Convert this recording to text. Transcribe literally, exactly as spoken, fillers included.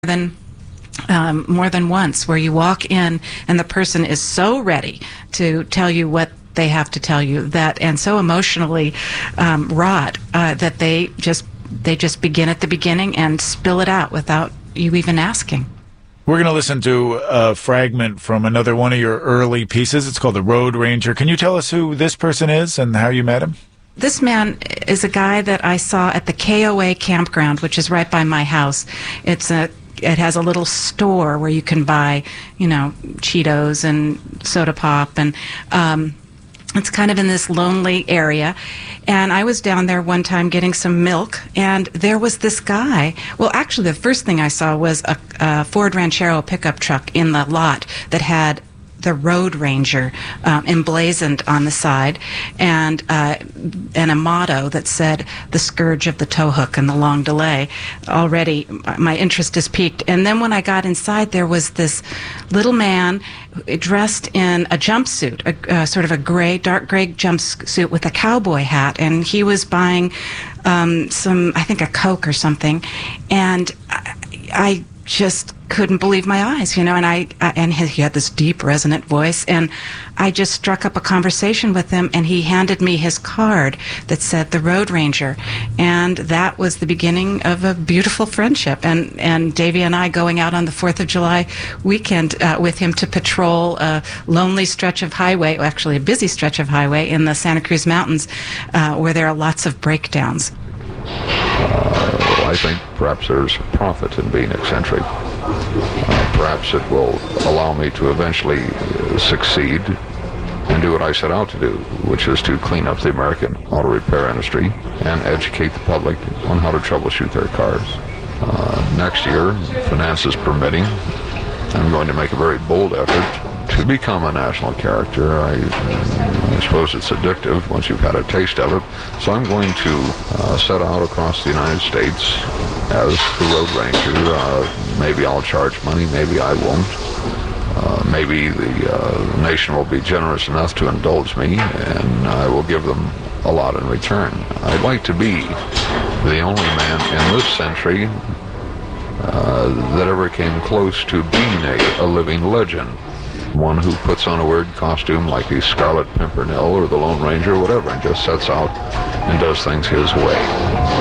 than um, more than once, where you walk in and the person is so ready to tell you what they have to tell you, that and so emotionally um, wrought uh, that they just they just begin at the beginning and spill it out without you even asking. We're going to listen to a fragment from another one of your early pieces. It's called The Road Ranger. Can you tell us who this person is and how you met him? This man is a guy that I saw at the K O A campground, which is right by my house. It's a It has a little store where you can buy, you know, Cheetos and soda pop, and um, it's kind of in this lonely area. And I was down there one time getting some milk, and there was this guy. Well, actually, the first thing I saw was a, a Ford Ranchero pickup truck in the lot that had the Road Ranger um, emblazoned on the side, and uh, and a motto that said, "The scourge of the tow hook and the long delay." Already, my interest is piqued. And then when I got inside, there was this little man dressed in a jumpsuit, a, uh, sort of a gray, dark gray jumpsuit with a cowboy hat, and he was buying um, some, I think, a Coke or something, and I, I just couldn't believe my eyes, you know, and I, I and he had this deep, resonant voice, and I just struck up a conversation with him, and he handed me his card that said The Road Ranger, and that was the beginning of a beautiful friendship. And and Davey and I going out on the fourth of July weekend uh, with him to patrol a lonely stretch of highway, well, actually a busy stretch of highway in the Santa Cruz Mountains, uh, where there are lots of breakdowns. Uh, I think perhaps there's profit in being eccentric. Uh, perhaps it will allow me to eventually uh, succeed and do what I set out to do, which is to clean up the American auto repair industry and educate the public on how to troubleshoot their cars. Uh, next year, finances permitting, I'm going to make a very bold effort to become a national character. I, I suppose it's addictive once you've had a taste of it. So I'm going to uh, set out across the United States as the Road Ranger. Uh, maybe I'll charge money, maybe I won't. Uh, maybe the uh, nation will be generous enough to indulge me, and I will give them a lot in return. I'd like to be the only man in this century uh, that ever came close to being a, a living legend. One who puts on a weird costume like the Scarlet Pimpernel or the Lone Ranger or whatever and just sets out and does things his way.